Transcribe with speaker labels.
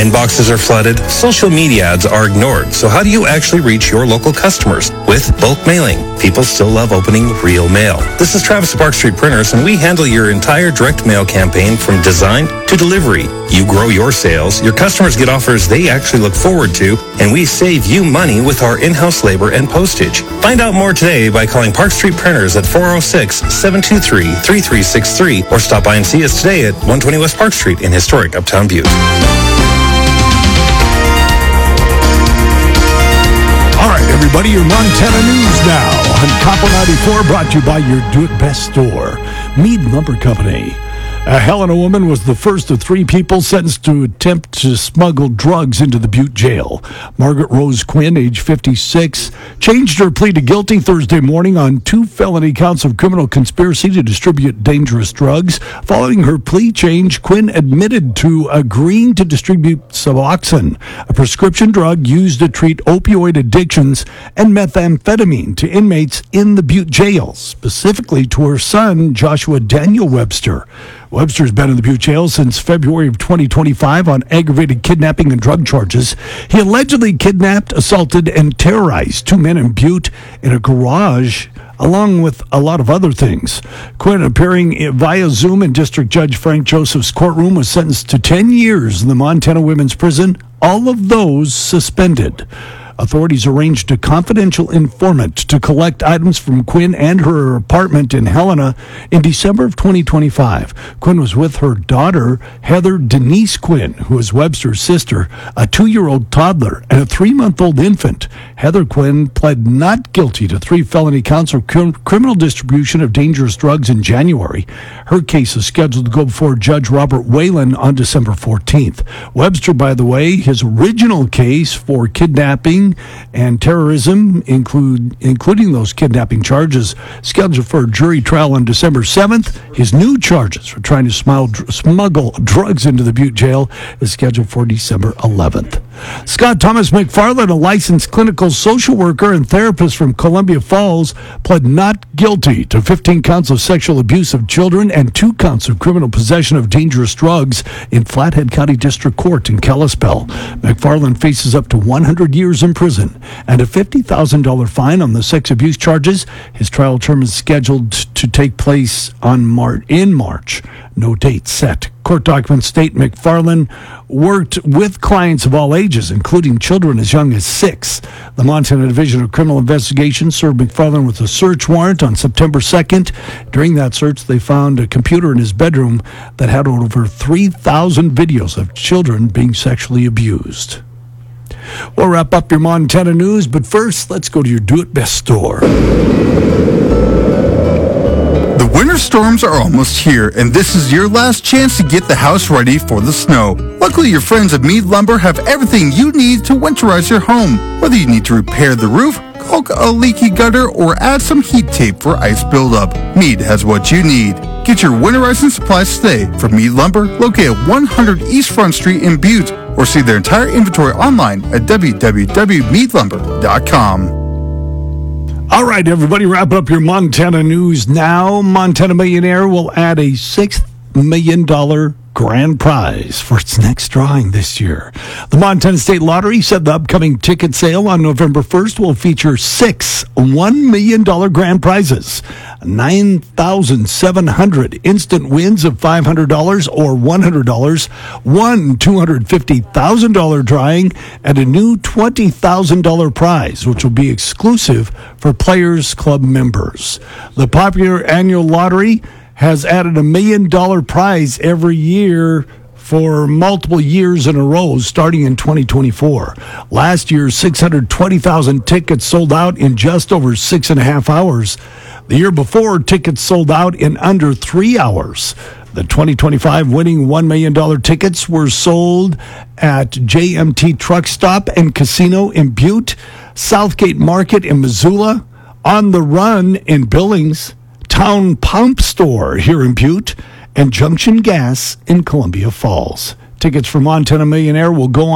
Speaker 1: Inboxes are flooded, social media ads are ignored. So how do you actually reach your local customers? With bulk mailing. People still love opening real mail. This is Travis at Park Street Printers, and we handle your entire direct mail campaign from design to delivery. You grow your sales, your customers get offers they actually look forward to, and we save you money with our in-house labor and postage. Find out more today by calling Park Street Printers at 406-723-3363 or stop by and see us today at 120 West Park Street in historic Uptown Butte.
Speaker 2: All right, everybody, your Montana news now on Copper 94, brought to you by your Do It Best store, Mead Lumber Company. A Helena woman was the first of 3 people sentenced to attempt to smuggle drugs into the Butte jail. Margaret Rose Quinn, age 56, changed her plea to guilty Thursday morning on 2 felony counts of criminal conspiracy to distribute dangerous drugs. Following her plea change, Quinn admitted to agreeing to distribute Suboxone, a prescription drug used to treat opioid addictions, and methamphetamine to inmates in the Butte jail, specifically to her son, Joshua Daniel Webster. Webster's been in the Butte jail since February of 2025 on aggravated kidnapping and drug charges. He allegedly kidnapped, assaulted, and terrorized 2 men in Butte in a garage, along with a lot of other things. Quinn, appearing via Zoom in District Judge Frank Joseph's courtroom, was sentenced to 10 years in the Montana Women's Prison, all of those suspended. Authorities arranged a confidential informant to collect items from Quinn and her apartment in Helena in December of 2025. Quinn was with her daughter, Heather Denise Quinn, who is Webster's sister, a 2-year-old toddler, and a 3-month-old infant. Heather Quinn pled not guilty to 3 felony counts of criminal distribution of dangerous drugs in January. Her case is scheduled to go before Judge Robert Whalen on December 14th. Webster, by the way, his original case for kidnapping and terrorism, including those kidnapping charges, scheduled for a jury trial on December 7th. His new charges for trying to smuggle drugs into the Butte jail is scheduled for December 11th. Scott Thomas McFarland, a licensed clinical social worker and therapist from Columbia Falls, pled not guilty to 15 counts of sexual abuse of children and 2 counts of criminal possession of dangerous drugs in Flathead County District Court in Kalispell. McFarland faces up to 100 years in prison and a $50,000 fine on the sex abuse charges. His trial term is scheduled to take place in March. No date set. Court documents state McFarland worked with clients of all ages, including children as young as 6. The Montana Division of Criminal Investigation served McFarland with a search warrant on September 2nd. During that search, they found a computer in his bedroom that had over 3,000 videos of children being sexually abused. We'll wrap up your Montana news, but first, let's go to your Do It Best store.
Speaker 3: The winter storms are almost here, and this is your last chance to get the house ready for the snow. Luckily, your friends at Mead Lumber have everything you need to winterize your home. Whether you need to repair the roof, caulk a leaky gutter, or add some heat tape for ice buildup, Mead has what you need. Get your winterizing supplies today from Mead Lumber, located at 100 East Front Street in Butte, or see their entire inventory online at www.meadlumber.com.
Speaker 2: All right, everybody, wrap up your Montana news now. Montana Millionaire will add a $6 million grand prize for its next drawing this year. The Montana State Lottery said the upcoming ticket sale on November 1st will feature 6 $1 million grand prizes, 9,700 instant wins of $500 or $100, one $250,000 drawing, and a new $20,000 prize, which will be exclusive for Players Club members. The popular annual lottery has added $1 million prize every year for multiple years in a row, starting in 2024. Last year, 620,000 tickets sold out in just over 6.5 hours. The year before, tickets sold out in under 3 hours. The 2025 winning $1 million tickets were sold at JMT Truck Stop and Casino in Butte, Southgate Market in Missoula, On the Run in Billings, Town Pump Store here in Butte, and Junction Gas in Columbia Falls. Tickets for Montana Millionaire will go on